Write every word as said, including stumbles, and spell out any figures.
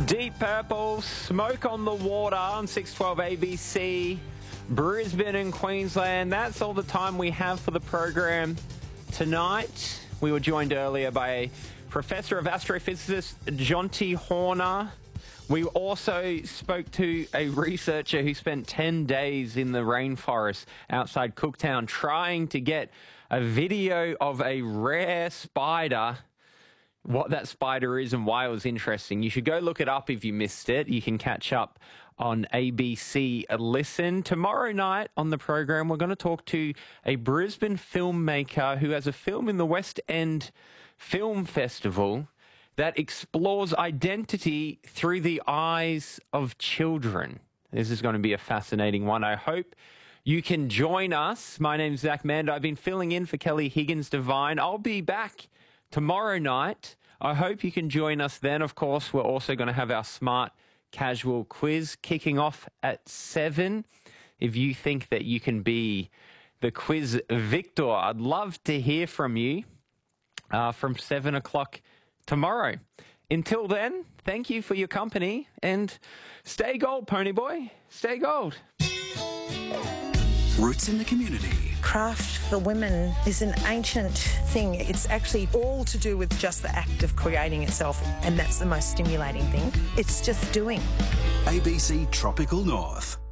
Deep Purple, Smoke on the Water on six twelve A B C, Brisbane and Queensland. That's all the time we have for the program tonight. We were joined earlier by Professor of Astrophysicist Jonty Horner. We also spoke to a researcher who spent ten days in the rainforest outside Cooktown trying to get a video of a rare spider. What that spider is and why it was interesting. You should go look it up if you missed it. You can catch up on A B C Listen. Tomorrow night on the program, we're going to talk to a Brisbane filmmaker who has a film in the West End Film Festival that explores identity through the eyes of children. This is going to be a fascinating one. I hope you can join us. My name's Zach Manda. I've been filling in for Kelly Higgins-Devine. I'll be back tomorrow night. I hope you can join us then. Of course, we're also going to have our Smart Casual quiz kicking off at seven. If you think that you can be the quiz victor, I'd love to hear from you uh, from seven o'clock tomorrow. Until then, thank you for your company and stay gold, Pony Boy. Stay gold. Roots in the community. Craft for women is an ancient thing. It's actually all to do with just the act of creating itself, and that's the most stimulating thing. It's just doing. A B C Tropical North.